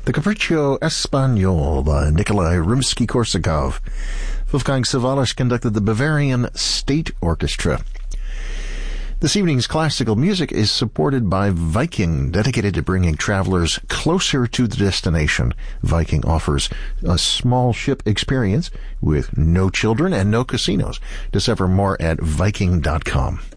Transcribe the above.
The Capriccio Espagnol by Nikolai Rimsky-Korsakov. Wolfgang Sawallisch conducted the Bavarian State Orchestra. This evening's classical music is supported by Viking, dedicated to bringing travelers closer to the destination. Viking offers a small ship experience with no children and no casinos. Discover more at Viking.com.